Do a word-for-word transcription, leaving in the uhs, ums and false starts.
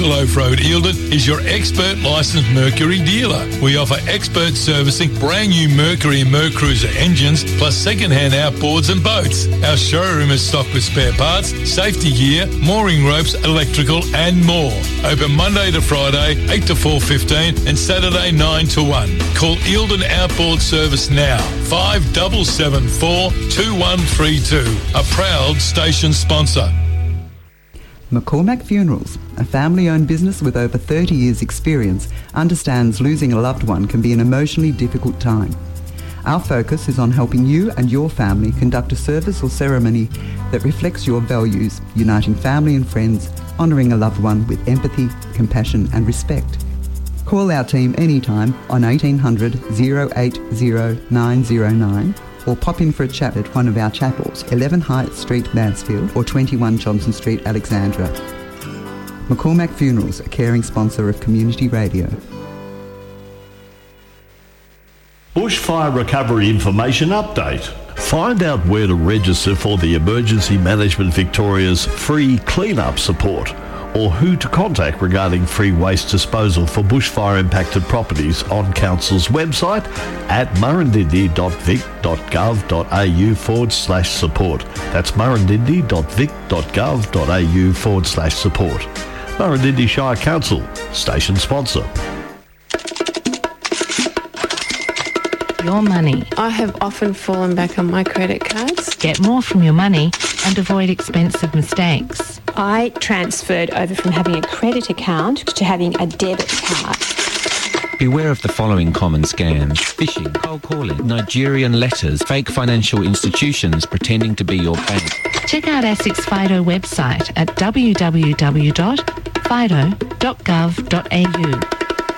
Sugarloaf Road, Eildon, is your expert licensed Mercury dealer. We offer expert servicing, brand new Mercury and Mercruiser engines, plus second-hand outboards and boats. Our showroom is stocked with spare parts, safety gear, mooring ropes, electrical and more. Open Monday to Friday, eight to four fifteen and Saturday nine to one. Call Eildon Outboard Service now, five seven seven four, two one three two. A proud station sponsor. McCormack Funerals, a family-owned business with over thirty years' experience, understands losing a loved one can be an emotionally difficult time. Our focus is on helping you and your family conduct a service or ceremony that reflects your values, uniting family and friends, honouring a loved one with empathy, compassion and respect. Call our team anytime on eighteen hundred, oh eight oh, nine oh nine or pop in for a chat at one of our chapels, eleven Hyatt Street, Mansfield or twenty-one Johnson Street, Alexandra. McCormack Funerals, a caring sponsor of Community Radio. Bushfire Recovery Information Update. Find out where to register for the Emergency Management Victoria's free clean-up support, or who to contact regarding free waste disposal for bushfire-impacted properties on Council's website at murrindindi.vic.gov.au forward slash support. That's murrindindi.vic.gov.au forward slash support. Murrindindi Shire Council, station sponsor. Your money. I have often fallen back on my credit cards. Get more from your money and avoid expensive mistakes. I transferred over from having a credit account to having a debit card. Beware of the following common scams: phishing, cold calling, Nigerian letters, fake financial institutions pretending to be your bank. Check out ASIC's FIDO website at w w w dot fido dot gov dot a u.